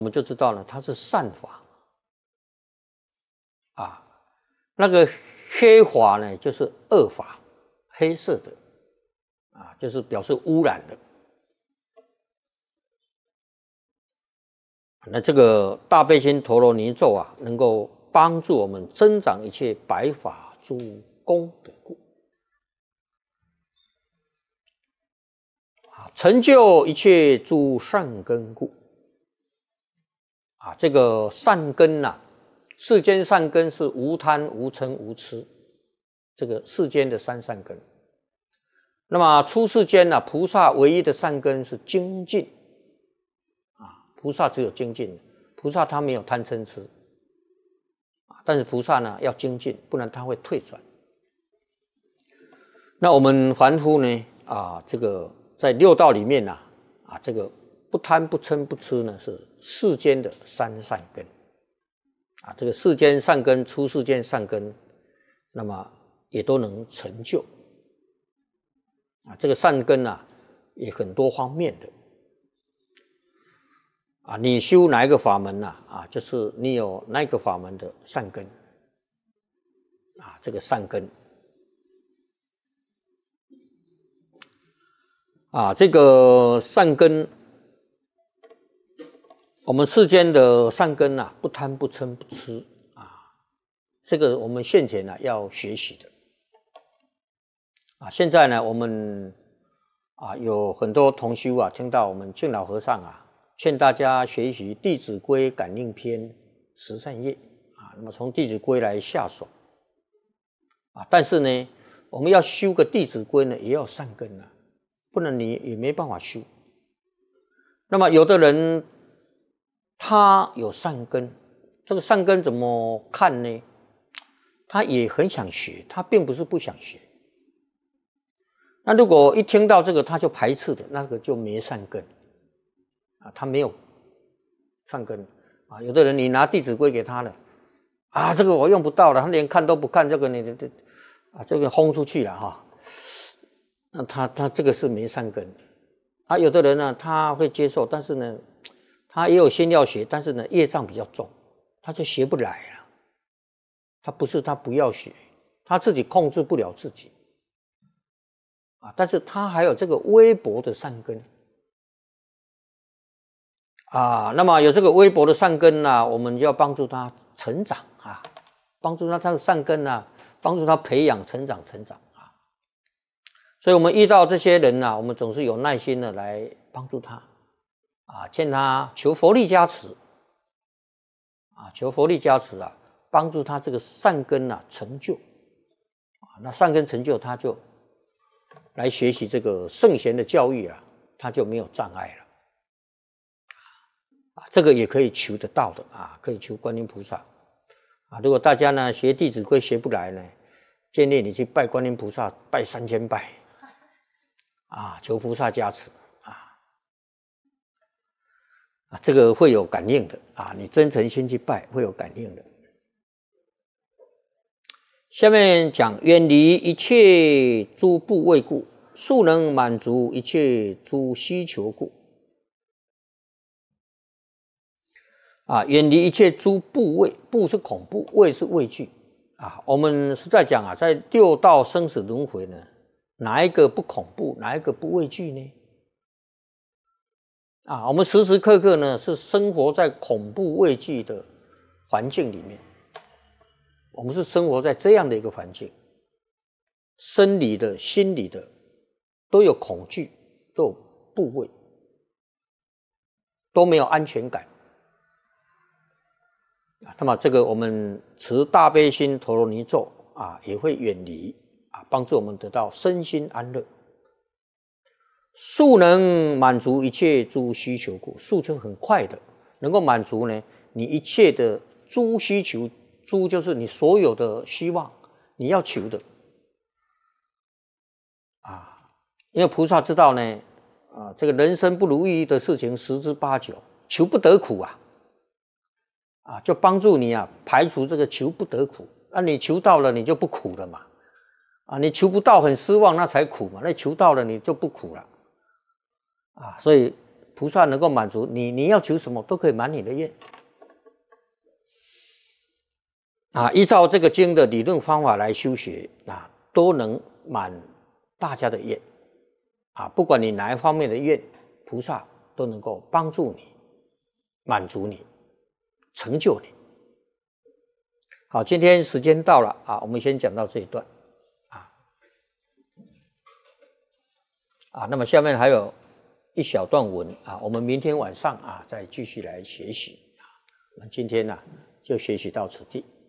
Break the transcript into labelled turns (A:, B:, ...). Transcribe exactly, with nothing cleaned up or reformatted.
A: 我们就知道了它是善法啊。那个黑法呢，就是恶法，黑色的啊，就是表示污染的。那这个大悲心陀罗尼咒啊，能够帮助我们增长一切白法诸功德故，啊，成就一切诸善根故。啊，这个善根呐、啊，世间善根是无贪、无嗔、无痴，这个世间的三善根。那么出世间呢、啊，菩萨唯一的善根是精进。菩萨只有精进，菩萨他没有贪嗔痴，但是菩萨呢要精进，不然他会退转。那我们凡夫呢啊，这个在六道里面呢 啊, 啊，这个不贪不嗔不痴呢是世间的三善根啊，这个世间善根、出世间善根，那么也都能成就啊。这个善根啊也很多方面的。啊，你修哪一个法门呐、啊？啊，就是你有那个法门的善根，啊，这个善根，啊，这个善根，我们世间的善根呐、啊，不贪不嗔不痴啊，这个我们现前呢、啊、要学习的，啊，现在呢我们啊有很多同修啊，听到我们净老和尚啊。劝大家学习《弟子规》感应篇十善业啊，那么从《弟子规》来下手啊。但是呢，我们要修个《弟子规》呢，也要善根啊，不然你也没办法修。那么有的人他有善根，这个善根怎么看呢？他也很想学，他并不是不想学。那如果一听到这个他就排斥的，那个就没善根。啊，他没有善根啊！有的人你拿《弟子规》给他了，啊，这个我用不到了，他连看都不看，这个你这啊，这个轰出去了哈。那他他这个是没善根啊。有的人呢，他会接受，但是呢，他也有心要学，但是呢，业障比较重，他就学不来了。他不是他不要学，他自己控制不了自己啊，但是他还有这个微薄的善根。啊，那么有这个微薄的善根呢、啊，我们就要帮助他成长啊，帮助他他的善根呢、啊，帮助他培养、成长、成长啊。所以，我们遇到这些人呢、啊，我们总是有耐心的来帮助他啊，劝他求佛力加持啊，求佛力加持啊，帮助他这个善根啊成就啊。那善根成就，他就来学习这个圣贤的教育啊，他就没有障碍了。啊，这个也可以求得到的啊，可以求观音菩萨啊。如果大家呢学《弟子规》学不来呢，建议你去拜观音菩萨，拜三千拜啊，求菩萨加持啊啊，这个会有感应的啊，你真诚心去拜会有感应的。下面讲远离一切诸怖畏故，速能满足一切诸需求故。啊，远离一切诸怖畏，怖是恐怖，畏是畏惧啊。我们是在讲啊，在六道生死轮回呢，哪一个不恐怖，哪一个不畏惧呢？啊，我们时时刻刻呢是生活在恐怖畏惧的环境里面，我们是生活在这样的一个环境，生理的、心理的都有恐惧，都有怖畏，都没有安全感。那么这个我们持大悲心陀罗尼咒啊，也会远离啊，帮助我们得到身心安乐。速能满足一切诸需求故，速就很快的能够满足呢你一切的诸需求，诸就是你所有的希望，你要求的啊。因为菩萨知道呢啊，这个人生不如意的事情十之八九，求不得苦啊。啊，就帮助你啊，排除这个求不得苦。那、啊、你求到了，你就不苦了嘛。啊，你求不到很失望，那才苦嘛。那求到了，你就不苦了。啊，所以菩萨能够满足你，你要求什么都可以满你的愿。啊，依照这个经的理论方法来修学啊，都能满大家的愿。啊，不管你哪一方面的愿，菩萨都能够帮助你、满足你、成就你。好，今天时间到了啊，我们先讲到这一段啊啊，那么下面还有一小段文啊，我们明天晚上啊再继续来学习啊。我们今天呢、啊、就学习到此地。